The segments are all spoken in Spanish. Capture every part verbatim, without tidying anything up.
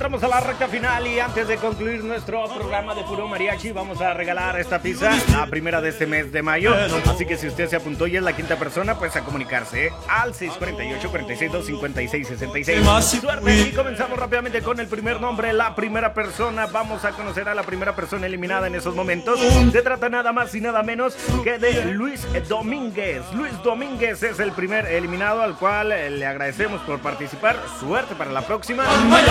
entramos a la recta final y antes de concluir nuestro programa de Puro Mariachi vamos a regalar esta pizza, la primera de este mes de mayo. Así que si usted se apuntó y es la quinta persona, pues a comunicarse ¿eh? al seis cuatro ocho, cuatro seis dos, cinco seis seis seis. Suerte y comenzamos rápidamente con el primer nombre, la primera persona. Vamos a conocer a la primera persona eliminada en esos momentos. Se trata nada más y nada menos que de Luis Domínguez. Luis Domínguez es el primer eliminado al cual le agradecemos por participar. Suerte para la próxima.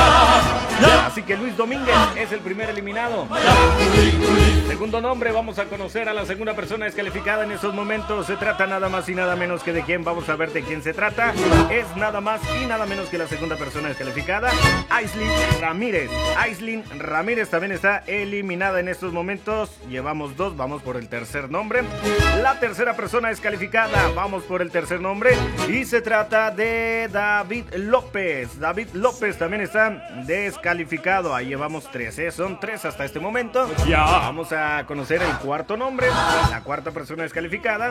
Así que Luis Domínguez es el primer eliminado. Segundo nombre, vamos a conocer a la segunda persona descalificada en estos momentos. Se trata nada más y nada menos que de quién. Vamos a ver de quién se trata. Es nada más y nada menos que la segunda persona descalificada, Aislinn Ramírez. Aislinn Ramírez también está eliminada en estos momentos. Llevamos dos, vamos por el tercer nombre. La tercera persona descalificada, vamos por el tercer nombre. Y se trata de David López. David López también está descalificado. Ahí llevamos tres, ¿eh? Son tres hasta este momento. Vamos a conocer el cuarto nombre, la cuarta persona descalificada.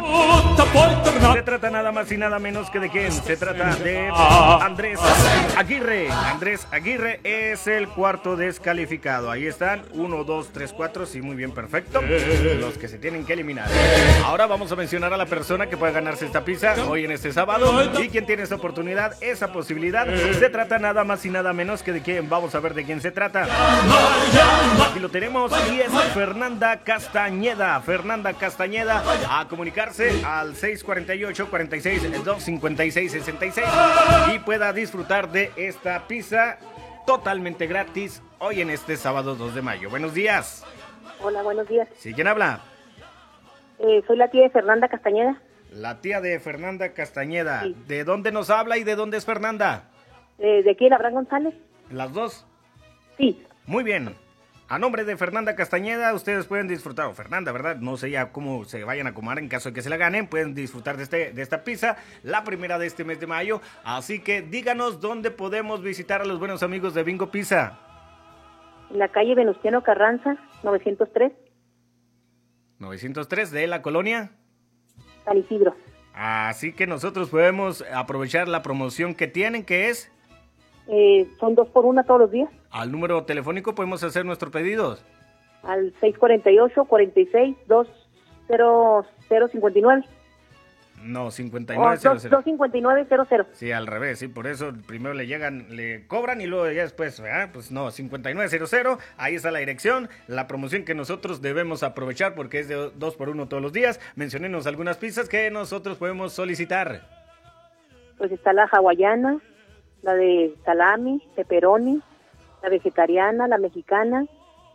Se trata nada más y nada menos que de quién. Se trata de Andrés Aguirre. Andrés Aguirre es el cuarto descalificado. Ahí están, uno, dos, tres, cuatro. Sí, muy bien, perfecto. Los que se tienen que eliminar. Ahora vamos a mencionar a la persona que puede ganarse esta pizza hoy en este sábado. Y quien tiene esa oportunidad, esa posibilidad. Se trata nada más y nada menos que de quién. Vamos a ver de quién se trata. Aquí lo tenemos y es Fernanda Castañeda. Fernanda Castañeda a comunicarse al seis cuatro ocho, cuatro seis dos, cinco seis seis seis y pueda disfrutar de esta pizza totalmente gratis hoy en este sábado dos de mayo. Buenos días. Hola, buenos días. ¿Sí? ¿Quién habla? Eh, soy la tía de Fernanda Castañeda. La tía de Fernanda Castañeda. Sí. ¿De dónde nos habla y de dónde es Fernanda? Eh, ¿De aquí en Abraham González? ¿Las dos? Sí. Muy bien. A nombre de Fernanda Castañeda, ustedes pueden disfrutar, o Fernanda, ¿verdad? No sé ya cómo se vayan a acomodar en caso de que se la ganen. Pueden disfrutar de, este, de esta pizza, la primera de este mes de mayo. Así que díganos dónde podemos visitar a los buenos amigos de Bingo Pizza. En la calle Venustiano Carranza, novecientos tres. novecientos tres de la colonia San Isidro. Así que nosotros podemos aprovechar la promoción que tienen, que es... Eh, son dos por una todos los días. Al número telefónico podemos hacer nuestros pedidos. Al seis cuatro ocho, cuatro seis dos, cero cero cinco nueve. No, cincuenta y nueve Oh, cero dos, cero. dos cincuenta y nueve cero cero. Sí, al revés, sí, por eso primero le llegan, le cobran y luego ya después, ¿verdad? Pues no, cincuenta y nueve cero cero, ahí está la dirección, la promoción que nosotros debemos aprovechar porque es de dos por uno todos los días. Menciónenos algunas pizzas que nosotros podemos solicitar. Pues está la hawaiana, la de salami, pepperoni, la vegetariana, la mexicana.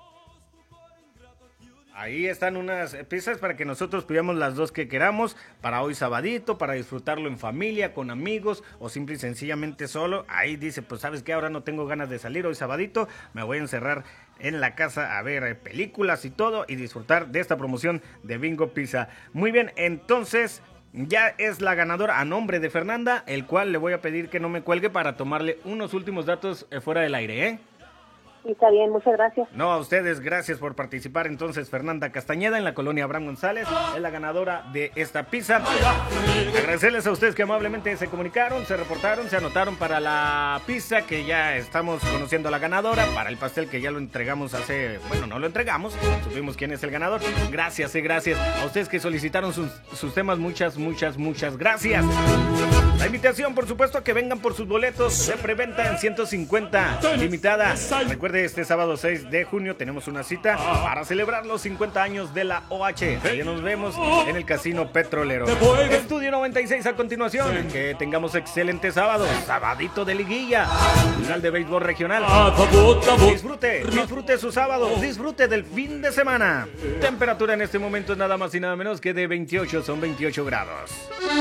Ahí están unas pizzas para que nosotros pidamos las dos que queramos para hoy sabadito, para disfrutarlo en familia, con amigos o simple y sencillamente solo. Ahí dice, pues sabes que ahora no tengo ganas de salir hoy sabadito, me voy a encerrar en la casa a ver películas y todo y disfrutar de esta promoción de Bingo Pizza. Muy bien, entonces ya es la ganadora a nombre de Fernanda, el cual le voy a pedir que no me cuelgue para tomarle unos últimos datos fuera del aire, ¿eh? Sí, está bien, muchas gracias. No, a ustedes, gracias por participar. Entonces, Fernanda Castañeda en la colonia Abraham González es la ganadora de esta pizza. Agradecerles a ustedes que amablemente se comunicaron, se reportaron, se anotaron para la pizza, que ya estamos conociendo a la ganadora, para el pastel que ya lo entregamos hace, bueno, no lo entregamos, supimos quién es el ganador. Gracias, y gracias a ustedes que solicitaron sus, sus temas, muchas, muchas, muchas gracias. La invitación, por supuesto, a que vengan por sus boletos de preventa en ciento cincuenta limitada. Recuerde, este sábado seis de junio tenemos una cita para celebrar los cincuenta años de la O H. Ya nos vemos en el Casino Petrolero. Estudio noventa y seis a continuación. Que tengamos excelente sábado. Sabadito de liguilla. Final de béisbol regional. Disfrute, disfrute su sábado. Disfrute del fin de semana. Temperatura en este momento es nada más y nada menos que de veintiocho, son veintiocho grados.